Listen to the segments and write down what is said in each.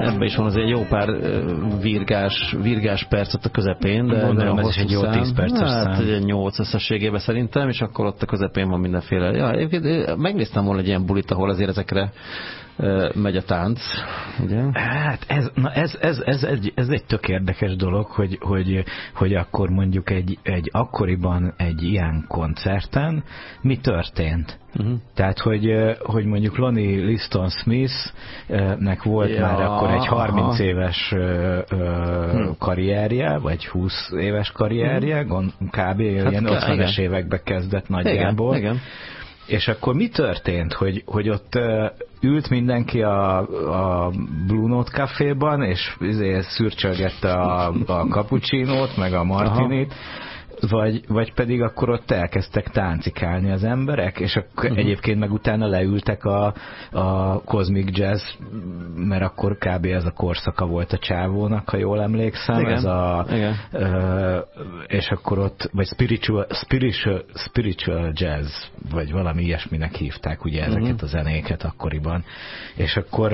ebben is van azért jó pár virgás percet a közepén, de gondolom ez is egy jó 10 perces szám. Hát egy 8 összességében szerintem, és akkor ott a közepén van mindenféle. Ja, egyébként megnéztem volna egy ilyen bulit, ahol azért ezekre megy a tánc. Ugye? Hát ez egy tök érdekes dolog, hogy akkor mondjuk egy akkoriban egy ilyen koncerten mi történt. Tehát, hogy mondjuk Lonnie Liston Smith-nek volt már akkor egy 30 éves karrierje, vagy 20 éves karrierje, kb. Ilyen 80-es évekbe kezdett nagyjából. Igen. És akkor mi történt, hogy ott ült mindenki a Blue Note Caféban, és szürcsölgette a cappuccinót, meg a martinit, vagy pedig akkor ott elkezdtek táncikálni az emberek, és akkor egyébként meg utána leültek a Cosmic Jazz, mert akkor kb. Ez a korszaka volt a csávónak, ha jól emlékszem, igen. És akkor ott, vagy spiritual jazz, vagy valami ilyesminek hívták ugye ezeket a zenéket akkoriban, és akkor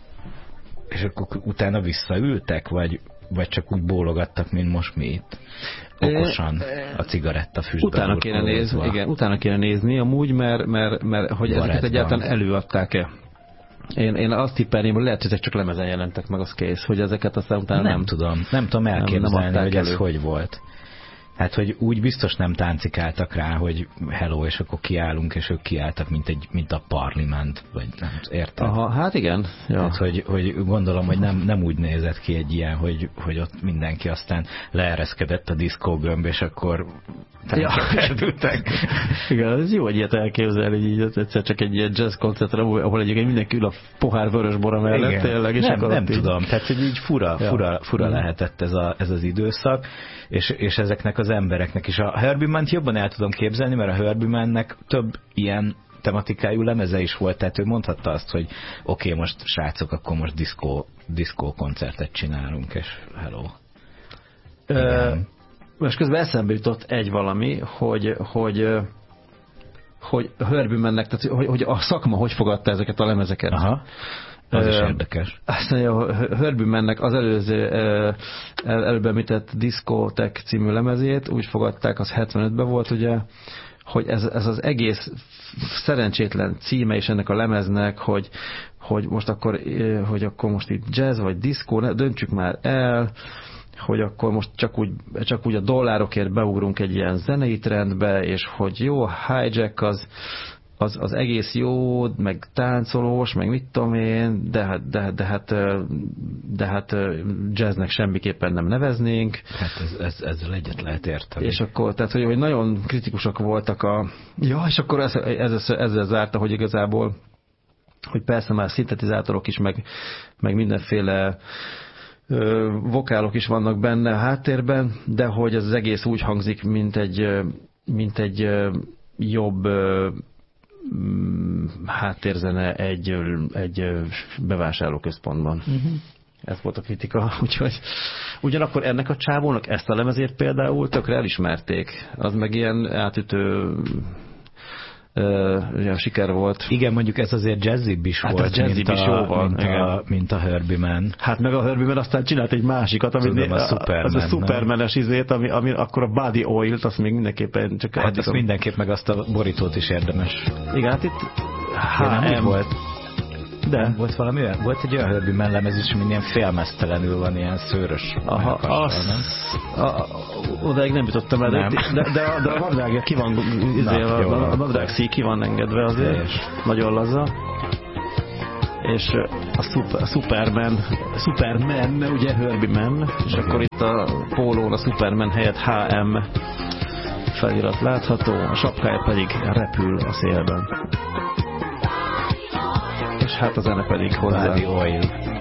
utána visszaültek, vagy csak úgy bólogattak, mint most mi itt. Okosan a cigarettafüstbe. Utána kéne nézni amúgy, mert hogy ezeket egyáltalán előadták-e. Én azt tippelném, hogy lehet, hogy ezek csak lemezen jelentek meg, az kész, hogy ezeket aztán utána nem tudom elképzelni, hogy ez hogy volt. Hát, hogy úgy biztos nem táncikáltak rá, hogy hello, és akkor kiállunk, és ők kiálltak, mint a Parliament, vagy nem, érted? Aha, hát igen. Ja. Hát, hogy gondolom, hogy nem úgy nézett ki egy ilyen, hogy ott mindenki aztán leereszkedett a diszkógömb, és akkor eltűntek. Igen, ez jó, hogy ilyet elképzelni, hogy így egyszer csak egy ilyen jazz koncertre, ahol egyébként mindenki ül a pohár vörösbora mellett. Igen. Tényleg. És nem tudom, tehát hogy így fura lehetett ez az időszak, és ezeknek az embereknek is. A Herbie Mann-t jobban el tudom képzelni, mert a Herbie Mann-nek több ilyen tematikájú lemeze is volt, tehát ő mondhatta azt, hogy oké, most srácok, akkor most diszkó koncertet csinálunk, és hello. Most közben eszembe jutott egy valami, hogy Herbie Mann-nek, tehát hogy a szakma hogy fogadta ezeket a lemezeket. Aha. Az is érdekes. Azt mondja, Herbie Mann-nek az előbb említett Discotheque című lemezét úgy fogadták, az 75-ben volt, ugye, hogy ez az egész szerencsétlen címe is ennek a lemeznek, hogy most akkor most itt jazz vagy diszkó, döntsük már el, hogy akkor most csak úgy a dollárokért beugrunk egy ilyen zenei trendbe, és hogy jó, hijack az egész jó, meg táncolós, meg mit tudom én, de hát jazznek semmiképpen nem neveznénk. Hát ezzel egyet lehet érteni. És akkor, tehát, hogy nagyon kritikusak voltak és akkor ezzel zárta, hogy igazából, hogy persze már szintetizátorok is, meg mindenféle vokálok is vannak benne a háttérben, de hogy ez az egész úgy hangzik, mint egy jobb háttérzene egy bevásárlóközpontban. Ez volt a kritika, úgyhogy ugyanakkor ennek a csávónak ezt a lemezét például tökre elismerték. Az meg ilyen átütő siker volt. Igen, mondjuk ez azért jazzibb is volt, mint a Herbie Mann. Hát meg a Herbie Mann aztán csinált egy másikat, ami a Superman-es izét, ami akkor a Body Oil-t, azt még mindenképpen csak... Hát ezt mindenképp meg azt a borítót is érdemes. Igen, hát itt nem volt. De volt valami olyan? Volt egy olyan Herbie Mann lemez is, minden félmeztelenül van, ilyen szőrös. Odaig nem jutottam el, de a nadrágja ki van, a nadrág szíj ki van engedve azért, nagyon laza. És a Superman, ugye Herbie Mann, és akkor itt a pólón a Superman helyett HM felirat látható, a sapkája pedig repül a szélben. És hát a zene pedig hozzá.